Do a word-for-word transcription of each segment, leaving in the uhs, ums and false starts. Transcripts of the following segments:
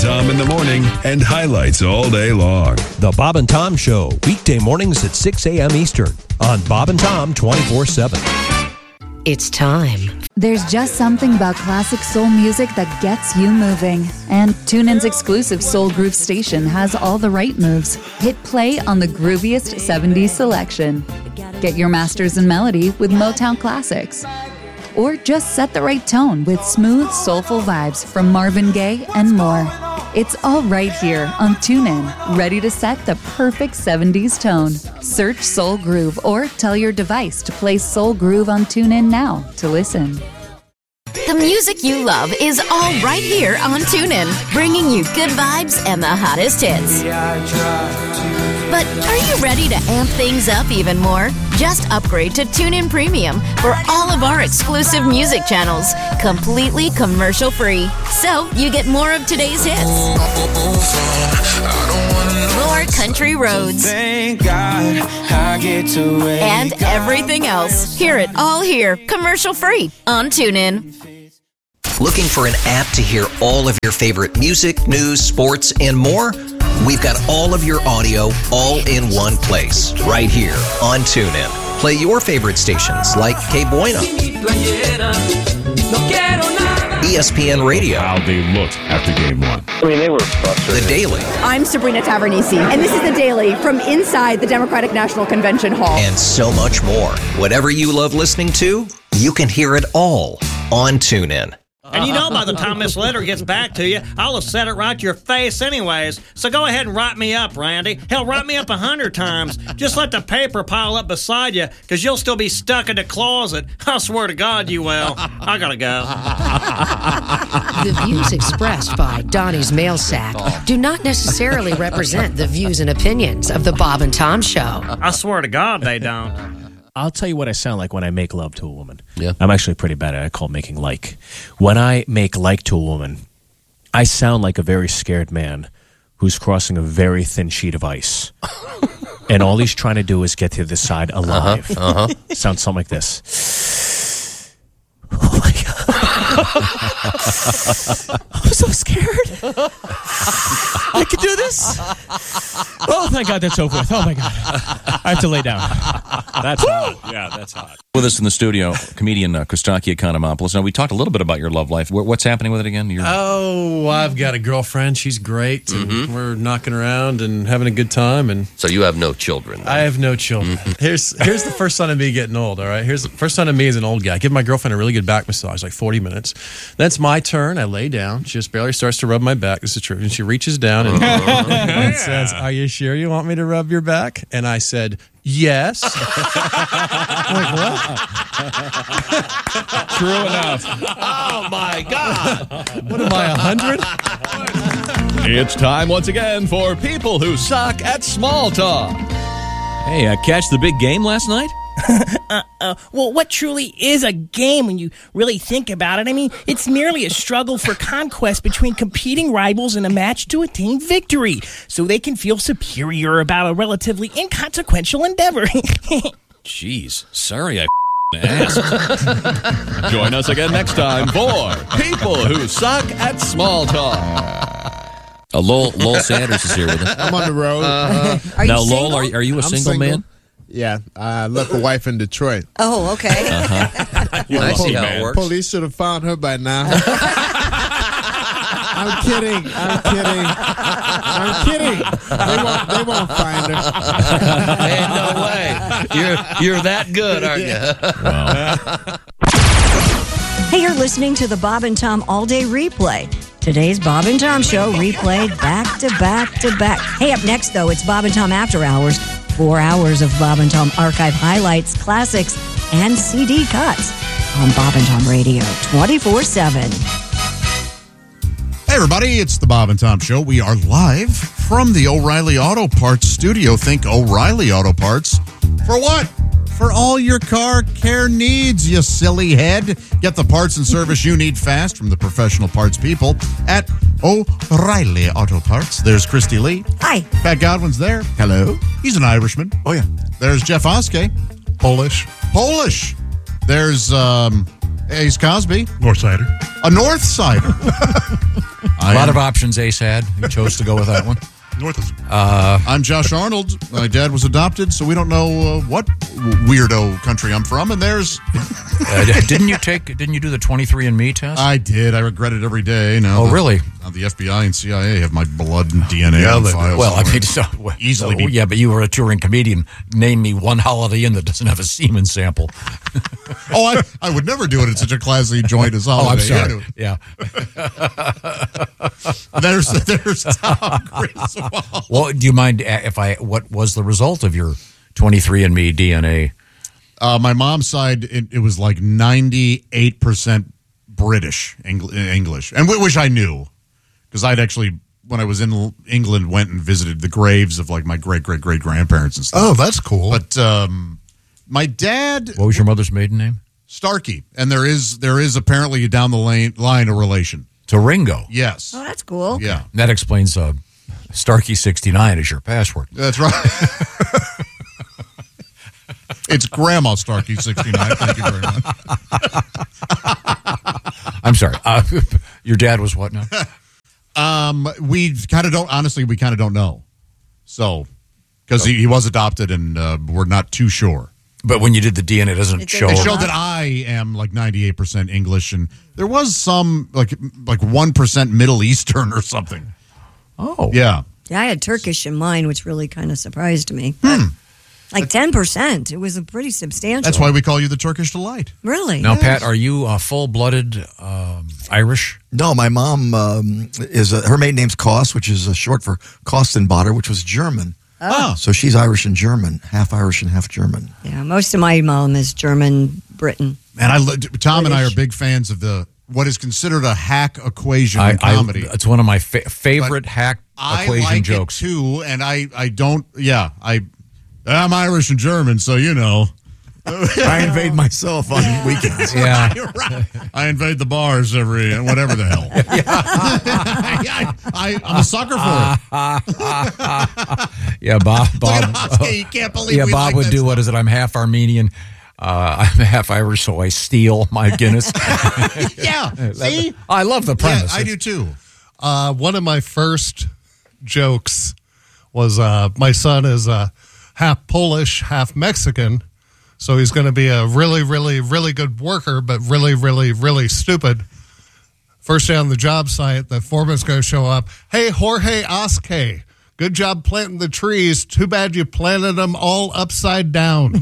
Tom in the morning and highlights all day long. The Bob and Tom Show, weekday mornings at six a.m. Eastern on Bob and Tom twenty-four seven. It's time. There's just something about classic soul music that gets you moving. And TuneIn's exclusive Soul Groove station has all the right moves. Hit play on the grooviest seventies selection. Get your masters in melody with Motown classics. Or just set the right tone with smooth, soulful vibes from Marvin Gaye and more. It's all right here on TuneIn, ready to set the perfect seventies tone. Search Soul Groove or tell your device to play Soul Groove on TuneIn now to listen. The music you love is all right here on TuneIn, bringing you good vibes and the hottest hits. But are you ready to amp things up even more? Just upgrade to TuneIn Premium for all of our exclusive music channels, completely commercial-free. So you get more of today's hits, more country roads, Thank God I get to wake and everything else. Hear it all here, commercial-free on TuneIn. Looking for an app to hear all of your favorite music, news, sports, and more? We've got all of your audio all in one place, right here on TuneIn. Play your favorite stations like K Bueno, E S P N Radio. How they looked after game one. I mean, they were frustrated. The Daily. I'm Sabrina Tavernisi, and this is The Daily from inside the Democratic National Convention Hall. And so much more. Whatever you love listening to, you can hear it all on TuneIn. And you know by the time this letter gets back to you, I'll have said it right to your face anyways. So go ahead and write me up, Randy. Hell, write me up a hundred times. Just let the paper pile up beside you, because you'll still be stuck in the closet. I swear to God you will. I gotta go. The views expressed by Donnie's Mail Sack do not necessarily represent the views and opinions of the Bob and Tom Show. I swear to God they don't. I'll tell you what I sound like when I make love to a woman. Yeah. I'm actually pretty bad at it. I call it making like. When I make like to a woman, I sound like a very scared man who's crossing a very thin sheet of ice. And all he's trying to do is get to the side alive. Uh-huh. Uh-huh. Sounds something like this. Oh, my God. I'm so scared. I can do this. Oh, thank God that's over with. Oh, my God. I have to lay down. That's hot. Yeah, that's hot. With us in the studio, comedian uh, Christakis Economopoulos. Now, we talked a little bit about your love life. Wh- What's happening with it again? You're... Oh, I've got a girlfriend. She's great. And Mm-hmm. we're knocking around and having a good time. And So you have no children. Then. I have no children. Here's here's the first sign of me getting old, all right? Here's the first sign of me as an old guy. I give my girlfriend a really good back massage, like forty minutes. Then it's my turn. I lay down. She just barely starts to rub my back. This is true. And she reaches down and, and says, "Are you sure you want me to rub your back?" And I said, "Yes." I'm like, what? True enough. Oh, my God. What am I, a hundred? It's time once again for People Who Suck at Small Talk. Hey, uh, catch the big game last night? uh, uh, well, what truly is a game when you really think about it? I mean, it's merely a struggle for conquest between competing rivals in a match to attain victory, so they can feel superior about a relatively inconsequential endeavor. Jeez, sorry I asked. Join us again next time for People Who Suck at Small Talk. Uh, Lowell, Lowell Sanders is here with us. I'm on the road. Uh, Are you now, single? Lowell, are, are you a I'm single, single. man? Yeah, I left a wife in Detroit. Oh, okay. Uh-huh. I see how it works. Police should have found her by now. I'm kidding. I'm kidding. I'm kidding. They won't, they won't find her. Man, no way. You're, you're that good, aren't you? Hey, you're listening to the Bob and Tom All Day Replay. Today's Bob and Tom Show replayed back to back to back. Hey, up next, though, it's Bob and Tom After Hours. Four hours of Bob and Tom archive highlights, classics, and C D cuts on Bob and Tom Radio twenty-four seven. Hey, everybody, it's the Bob and Tom Show. We are live from the O'Reilly Auto Parts studio. Think O'Reilly Auto Parts. For what? For all your car care needs, you silly head. Get the parts and service you need fast from the professional parts people at O'Reilly Auto Parts. There's Christy Lee. Hi. Pat Godwin's there. Hello. He's an Irishman. Oh, yeah. There's Jeff Oskey. Polish. Polish. There's um, Ace Cosby. North Sider. A North Sider. A lot of options Ace had. He chose to go with that one. North is. Uh, I'm Josh Arnold. My dad was adopted, so we don't know uh, what weirdo country I'm from. And there's. uh, didn't you take? Didn't you do the twenty-three and me test? I did. I regret it every day. Now oh, the, really? Now the F B I and C I A have my blood and D N A Yeah, on they- file. Well, I somewhere. mean, so well, Easily so, be- yeah, but you were a touring comedian. Name me one Holiday Inn that doesn't have a semen sample. oh, I, I would never do it at such a classy joint as Oh, Holiday. I'm sorry. Yeah. there's there's Tom Griswold. Well, do you mind uh, if I? What was the result of your twenty-three and me D N A? Uh, my mom's side, it, it was like ninety-eight percent British Engl- English, and which I knew because I'd actually, when I was in England, went and visited the graves of like my great great great grandparents and stuff. Oh, that's cool. But um, my dad, What was your mother's maiden name? Starkey, and there is there is apparently down the lane, line a relation to Ringo. Yes. Oh, that's cool. Yeah, that explains uh, Starkey sixty-nine is your password. That's right. It's Grandma Starkey sixty-nine. Thank you very much. I'm sorry. Uh, your dad was what now? Um, we kind of don't. Honestly, we kind of don't know. So, because he, he was adopted, and uh, we're not too sure. But when you did the D N A, it doesn't It show. It showed that I am like ninety-eight percent English, and there was some like like one percent Middle Eastern or something. Oh, yeah. Yeah, I had Turkish in mine, which really kind of surprised me. Hmm. Like ten percent. It was a pretty substantial. That's why we call you the Turkish Delight. Really? Now, Pat, are you uh, full-blooded um, Irish? No, my mom um, is a, her maiden name's Kost, which is uh, short for Kostenbader, which was German. Oh. So she's Irish and German, half Irish and half German. Yeah, most of my mom is German, Britain. And I, lo- Tom and I are big fans of the what is considered a hack equation in I, comedy. I, it's one of my fa- favorite But hack I equation like jokes. it too, and I, I don't. Yeah, I, I'm Irish and German, so you know. I invade myself on weekends. Yeah. You're right. I invade the bars every whatever the hell. I, I, I'm a sucker for it. Yeah, Bob. Bob. Look at Husky, you can't believe yeah, we Bob like would that do. stuff. What is it? I'm half Armenian. Uh, I'm half Irish, so I steal my Guinness. Yeah, see? I love the premise. Yeah, I do too. Uh, one of my first jokes was uh, my son is uh, half Polish, half Mexican, so he's going to be a really, really, really good worker, but really, really, really stupid. First day on the job site, the foreman's going to show up. Hey, Jorge Osque, good job planting the trees. Too bad you planted them all upside down.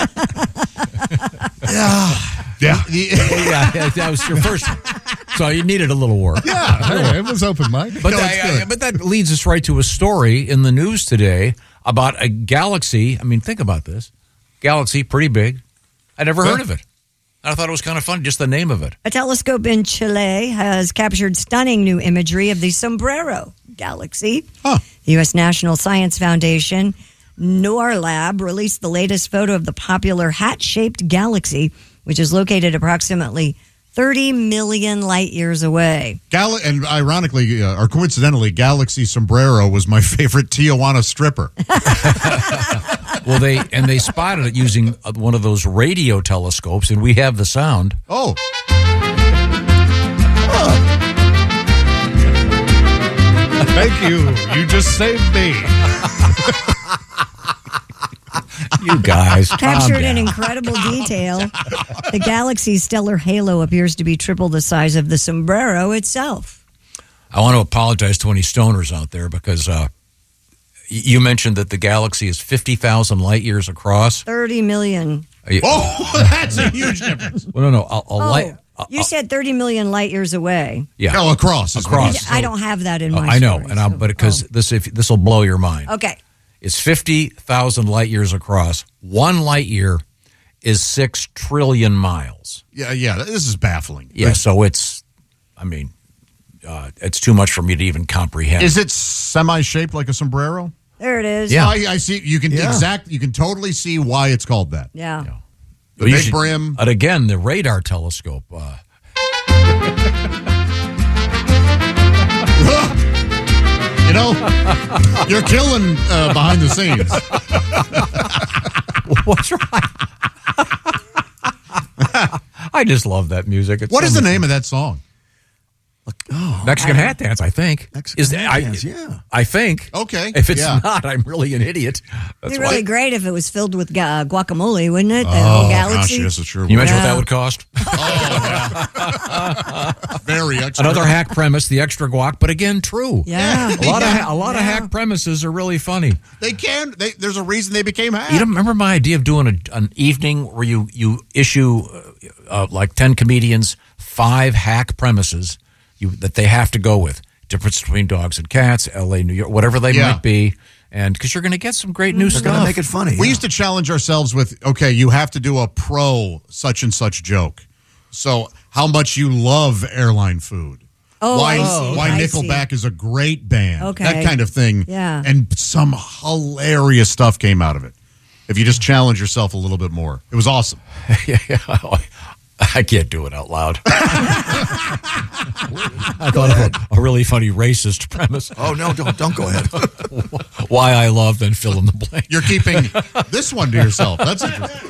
Yeah. Yeah. yeah, yeah, that was your first. So you needed a little work. Yeah, hey, it was open minded. But, that, but that leads us right to a story in the news today about a galaxy. I mean, think about this. Galaxy, pretty big. I never heard of it. I thought it was kind of fun, just the name of it. A telescope in Chile has captured stunning new imagery of the Sombrero Galaxy. Huh. The U S National Science Foundation NORLab released the latest photo of the popular hat-shaped galaxy, which is located approximately thirty million light years away. Gal- and ironically, uh, or coincidentally, Galaxy Sombrero was my favorite Tijuana stripper. Well, they and they spotted it using uh, one of those radio telescopes, and we have the sound. Oh. Thank you. You just saved me. You guys. calm Captured down. in incredible detail, the galaxy's stellar halo appears to be triple the size of the sombrero itself. I want to apologize to any stoners out there because uh, y- you mentioned that the galaxy is fifty thousand light years across. thirty million. Are you- Oh, that's a huge difference. Well, no, no. A, a Oh, light. you said thirty million light years away. Yeah. No, across. is what Across. he said. I don't have that in Uh, my I know, story, and I'll, so- but because this if this will blow your mind. Okay. It's fifty thousand light years across. One light year is six trillion miles. Yeah, yeah. This is baffling. Yeah, so it's, I mean, uh, it's too much for me to even comprehend. Is it semi-shaped like a sombrero? There it is. Yeah. I, I see. You can Yeah. exact. You can totally see why it's called that. Yeah. The Well, you big should- brim. But again, the radar telescope. Uh, You know, you're killing uh, behind the scenes. What's right? I just love that music. It's What so is the much name fun. of that song? Oh, Mexican I- Hat Dance, I think. Mexican is Hat I, Dance, yeah. I think. Okay. If it's yeah. not, I'm really an idiot. That's It'd be why. really great if it was filled with gu- guacamole, wouldn't it? The Oh, whole gosh, galaxy. yes, it's true. Can you imagine what Yeah. that would cost? Very extra. Another hack premise, the extra guac, but again, true. Yeah. A lot Yeah. of a lot of hack premises are really funny. They can. They, there's a reason they became hack. You don't remember my idea of doing a, an evening where you you issue uh, uh, like ten comedians five hack premises you that they have to go with. Difference between dogs and cats, L A, New York, whatever they Yeah. might be, and because you're going to get some great new They're stuff. gonna make it funny. We yeah. used to challenge ourselves with, okay, you have to do a pro such and such joke. So, how much you love airline food? Oh, why I see, why I Nickelback is a great band? Okay. That kind of thing. Yeah. And some hilarious stuff came out of it. If you just challenge yourself a little bit more, it was awesome. yeah, yeah. I can't do it out loud. I thought of a, a really funny racist premise. Oh no! Don't don't go ahead. Why I love, then fill in the blank. You're keeping this one to yourself. That's interesting.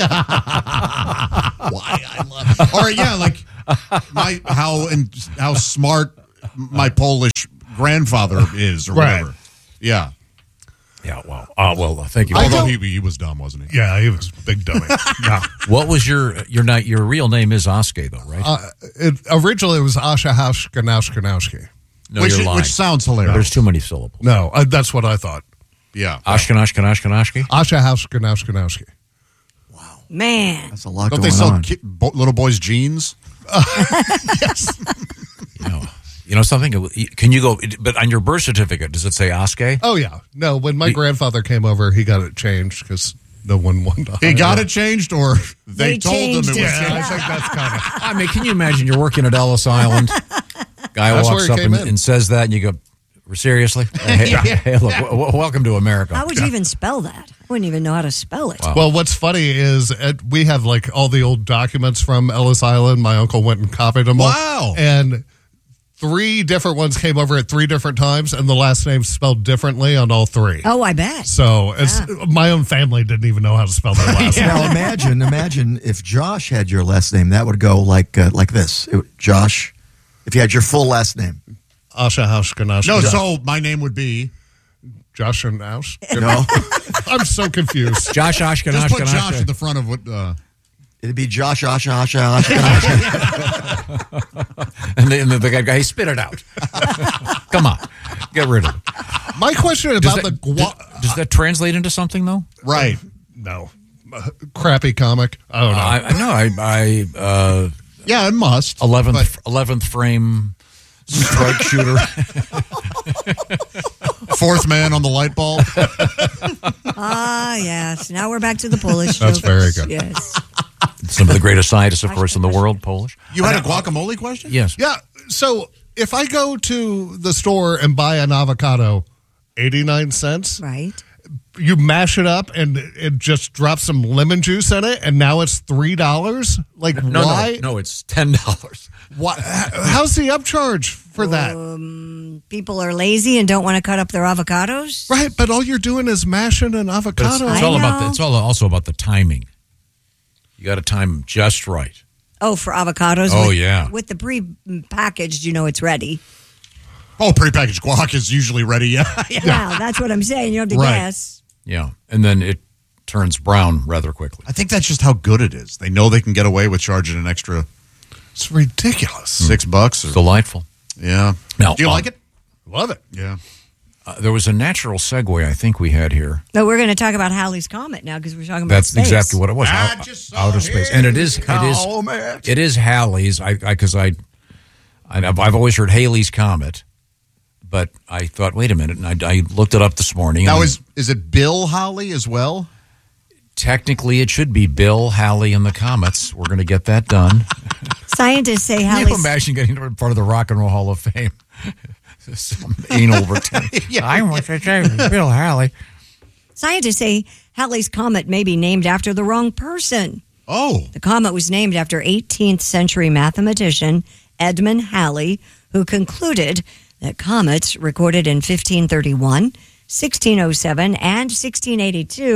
Why I love. All right, yeah, like my how and how smart my Polish grandfather is, or Right. whatever. Yeah. Yeah. Well. Uh, well. Thank you. Although he, he was dumb, wasn't he? Yeah, he was a big dummy. No. What was your your not your real name is Oskay though, right? Uh, it, originally, it was Asha House Ganowski. no, which, you're lying. which sounds hilarious. There's too many syllables. No, uh, that's what I thought. Yeah. Ashkenash, Kanashkanashki. Asha House Ganowski. Man. That's a lot Don't going they sell on. ki- bo- little boys' jeans? Yes. You know, you know something? Can you go? But on your birth certificate, does it say Oskay? Oh, yeah. No, when my He- grandfather came over, he got it changed because no one wanted to He hire got him. it changed, or they, They told him it was changed it. Yeah, changed? I think that's kind of. I mean, can you imagine you're working at Ellis Island? Guy That's walks where up he and, came in. and says that, and you go, seriously? Hey, hey, look, w- w- welcome to America. How would you even spell that? I wouldn't even know how to spell it. Wow. Well, what's funny is uh we have like all the old documents from Ellis Island. My uncle went and copied them all. Wow. And three different ones came over at three different times, and the last name's spelled differently on all three. Oh, I bet. So it's, my own family didn't even know how to spell their last name. Now imagine, imagine if Josh had your last name, that would go like uh, like this. It, would- Josh, if you had your full last name. Asha House Ganache. No, so my name would be Josh and House. No, I'm so confused. Josh Ashkenash, just put Kanashka. Josh at the front of what. Uh, it'd be Josh Asha Asha Asha. And the, and the, the guy, hey, spit it out. Come on, get rid of it. My question Does about that, the gua- does, does that translate into something, though? right. no Uh, crappy comic. I don't know. I, I know. I, I uh, Yeah, it must. eleventh eleventh frame strike shooter. Fourth man on the light bulb. Ah, yes. Now we're back to the Polish. That's jokes. very good. Yes. Some of the greatest scientists, of course, in the world, Polish. You had a guacamole question? Yes. Yeah. So if I go to the store and buy an avocado, eighty-nine cents, Right. you mash it up and it just drops some lemon juice in it, and now it's three dollars. Like No, why? no, no, it's ten dollars. Why? How's the upcharge for that? Um, people are lazy and don't want to cut up their avocados. Right, but all you're doing is mashing an But it's, avocado. it's I all about the, know. it's all also about the timing. You got to time them just right. Oh, for avocados? Oh, with, yeah. With the pre-packaged, you know it's ready. Oh, prepackaged guac is usually ready. Yeah. Yeah, that's what I'm saying. You don't have to Right. guess. Yeah, and then it turns brown rather quickly. I think that's just how good it is. They know they can get away with charging an extra It's ridiculous. six bucks. Or, Delightful. yeah. Now, Do you uh, like it? Love it. Yeah. Uh, there was a natural segue I think we had here. No, we're going to talk about Halley's Comet now because we're talking about That's space. exactly what it was. I Out- just saw outer space, and it is it is Comet. it is Halley's. I because I, I I've I've always heard Halley's Comet, but I thought, wait a minute, and I, I looked it up this morning. Now, and is is it Bill Holly as well? technically it should be Bill Halley and the Comets. We're going to get that done. Scientists say Can you Halley's... imagine getting part of the Rock and Roll Hall of Fame? Some anal return. Yeah. I want to say Bill Halley. Scientists say Halley's Comet may be named after the wrong person. Oh. The comet was named after eighteenth century mathematician Edmund Halley, who concluded that comets recorded in fifteen thirty-one, sixteen oh seven, and sixteen eighty-two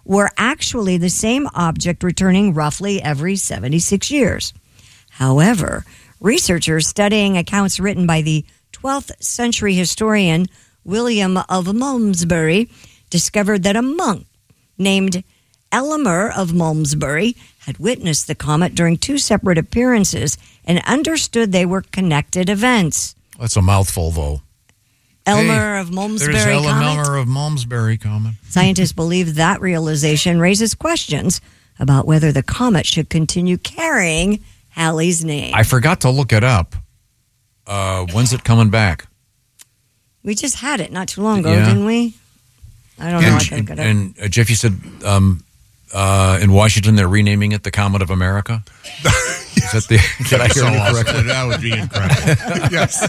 were actually the same object returning roughly every seventy-six years. However, researchers studying accounts written by the twelfth century historian William of Malmesbury discovered that a monk named Elemer of Malmesbury had witnessed the comet during two separate appearances and understood they were connected events. That's a mouthful, though. Elmer Hey, of Malmesbury There's comet. Elmer of Malmesbury comet. Scientists believe that realization raises questions about whether the comet should continue carrying Halley's name. I forgot to look it up. Uh, when's it coming back? We just had it not too long ago, Yeah. didn't we? I don't know. I And, gotta get it. and uh, Jeff, you said um, uh, in Washington they're renaming it the Comet of America. Is that the? Did I hear So you awesome. correctly? That would be incredible. Yes.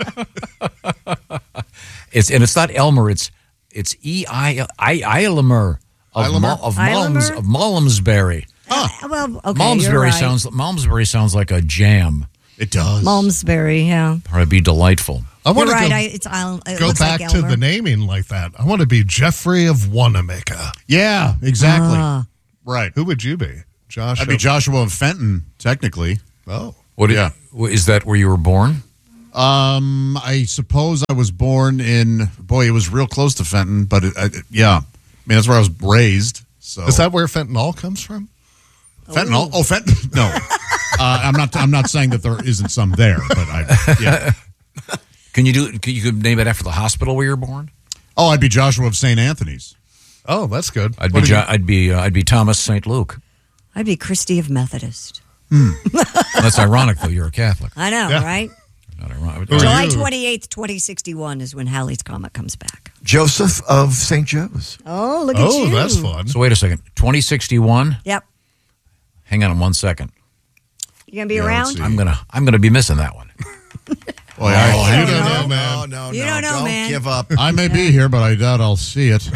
It's and it's not Elmer. It's it's E I I Eilemer of Eilemer? Mal- of Malms Eilemer? of Malmesbury. Uh, well, okay, Malmesbury you're right. sounds Malmesbury sounds like a jam. It does. Malmesbury, yeah. Probably be delightful. I You're want right. to I, it's Isle, it go, go looks back like to Elmer. the naming like that. I want to be Jeffrey of Wanamaker. Yeah, exactly. Ah. Right. Who would you be? Josh? I'd be of- Joshua of Fenton, technically. Oh. What? Yeah. Yeah. Is that where you were born? Um, I suppose I was born in. Boy, it was real close to Fenton, but it, it, yeah, I mean that's where I was raised. So Is that where fentanyl comes from? fentanyl? Oh, Fenton? No, uh, I'm not. I'm not saying that there isn't some there, but I. Yeah. Can you do? Can you could name it after the hospital where you were born? Oh, I'd be Joshua of Saint Anthony's. Oh, that's good. I'd What be. do you- Jo- I'd be. Uh, I'd be Thomas Saint Luke. I'd be Christy of Methodist. That's ironic, though. You're a Catholic. I know, Yeah. right? Not ironic. Who are July you? twenty-eighth, twenty sixty-one is when Halley's Comet comes back. Joseph of Saint Joe's. Oh, look at Oh, you. that's fun. So wait a second. twenty sixty-one. Yep. Hang on one second. You going to be Yeah, let's around? see. I'm gonna. I'm gonna be missing that one. Boy, I, You I, don't know, No, man. no, You no. don't know, man. give up. I may be here, but I doubt I'll see it.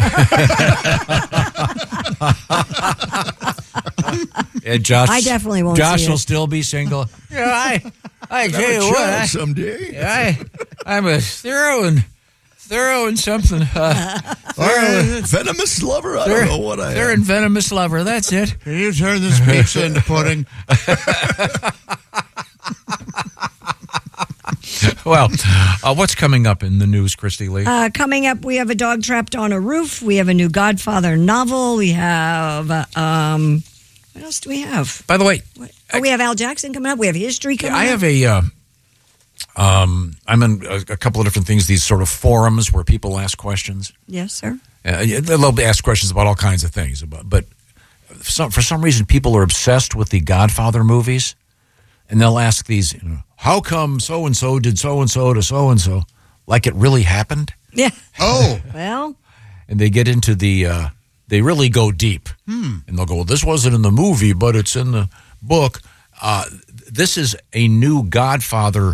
Yeah, Josh. I definitely won't Josh see will it. still be single. Yeah, I. I tell Have you a what. child I, someday. I. I'm a thorough and thorough and something. Uh, Or a venomous lover. I don't know what I they're am. in venomous lover. That's it. Can you turn this pizza into pudding? Well, uh, what's coming up in the news, Christy Lee? Uh, coming up, we have a dog trapped on a roof. We have a new Godfather novel. We have, uh, um, what else do we have? By the way, What? Oh, we have Al Jackson coming up. We have history coming I up. have a. Uh, um, I'm in a, a couple of different things. These sort of forums where people ask questions. Yes, sir. Uh, they'll ask questions about all kinds of things. But, but for, some, for some reason, people are obsessed with the Godfather movies, and they'll ask these, you know, how come so and so did so and so to so and so, like it really happened? Yeah. Oh, Well, And they get into the. Uh, they really go deep, Hmm. and they'll go, well, "This wasn't in the movie, but it's in the book." Uh, this is a new Godfather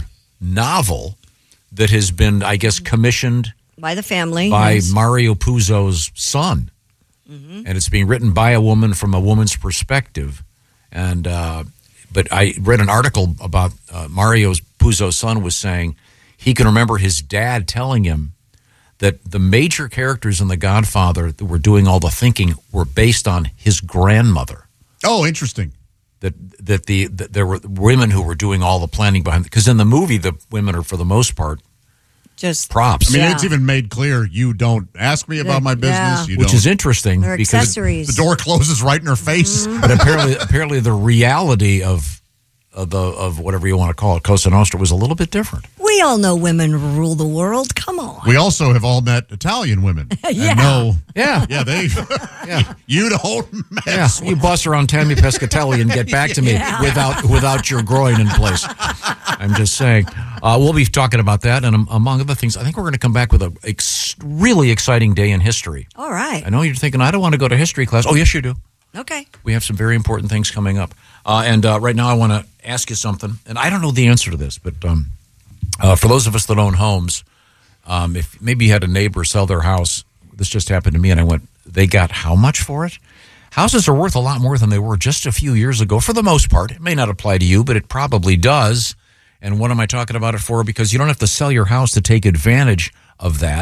novel that has been, I guess, commissioned by the family. by yes. Mario Puzo's son. And it's being written by a woman from a woman's perspective. And uh, but I read an article about uh, Mario Puzo's son was saying he can remember his dad telling him that the major characters in The Godfather that were doing all the thinking were based on his grandmother. oh, interesting. That that the that there were women who were doing all the planning behind, because in the movie the women are for the most part just props. I mean, Yeah. it's even made clear you don't ask me about my business. Yeah. You Which don't. is interesting They're because accessories. The door closes right in her face. but apparently apparently the reality of of the of whatever you want to call it, Cosa Nostra, was a little bit different. We all know women rule the world. Come on. We also have all met Italian women. Yeah. And know, Yeah. yeah, they, Yeah. you don't Yeah, mess. you bust around Tammy Pescatelli and get back to me Yeah. without without your groin in place. I'm just saying. Uh, we'll be talking about that, and um, among other things, I think we're going to come back with a ex- really exciting day in history. All right. I know you're thinking, I don't want to go to history class. Oh, yes, you do. Okay. We have some very important things coming up. Uh, and uh, right now, I want to ask you something, and I don't know the answer to this, but um, uh, for those of us that own homes, um, if maybe you had a neighbor sell their house, this just happened to me, and I went, they got how much for it? Houses are worth a lot more than they were just a few years ago, for the most part. It may not apply to you, but it probably does. And what am I talking about it for? Because you don't have to sell your house to take advantage of that.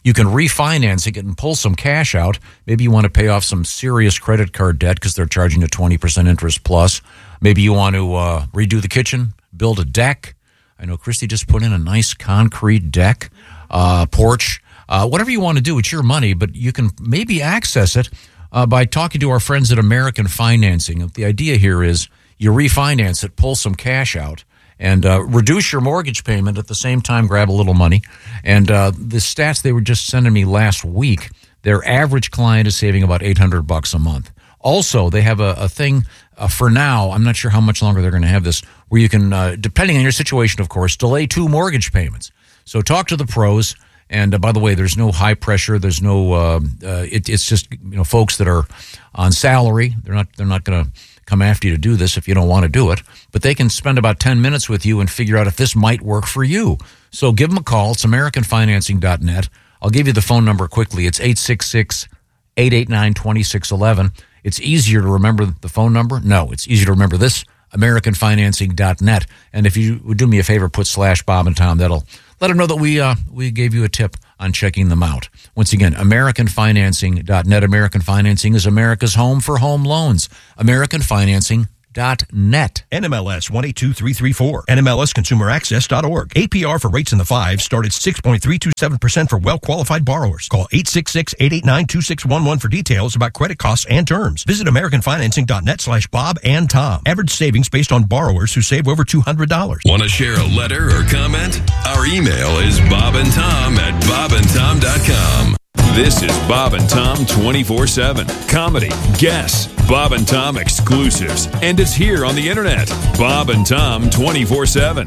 You can refinance it and pull some cash out. Maybe you want to pay off some serious credit card debt because they're charging you twenty percent interest plus. Maybe you want to uh, redo the kitchen, build a deck. I know Christy just put in a nice concrete deck, uh, porch. Uh, whatever you want to do, it's your money, but you can maybe access it uh, by talking to our friends at American Financing. The idea here is you refinance it, pull some cash out, and uh, reduce your mortgage payment at the same time, grab a little money. And uh, the stats they were just sending me last week, their average client is saving about eight hundred bucks a month. Also, they have a, a thing uh, for now, I'm not sure how much longer they're going to have this, where you can, uh, depending on your situation, of course, delay two mortgage payments. So talk to the pros. And uh, by the way, there's no high pressure. There's no, uh, uh, it, it's just, you know, folks that are on salary. They're not, they're not going to come after you to do this if you don't want to do it, but they can spend about ten minutes with you and figure out if this might work for you. So give them a call. It's american financing dot net. I'll give you the phone number quickly. It's eight six six, eight eight nine, two six one one. It's easier to remember the phone number. No, it's easier to remember this, american financing dot net. And if you would do me a favor, put slash Bob and Tom, that'll let them know that we, uh, we gave you a tip on checking them out. Once again, american financing dot net. American Financing is America's home for home loans. american financing dot net. N M L S one eight two three three four. N M L S consumer access dot org. A P R for rates in the fives start at six point three two seven percent for well-qualified borrowers. Call eight six six, eight eight nine, two six one one for details about credit costs and terms. Visit american financing dot net slash Bob and Tom. Average savings based on borrowers who save over two hundred dollars. Want to share a letter or comment? Our email is bobandtom at bob and tom dot com. This is Bob and Tom twenty-four seven. Comedy, guests, Bob and Tom exclusives. And it's here on the internet. Bob and Tom twenty-four seven.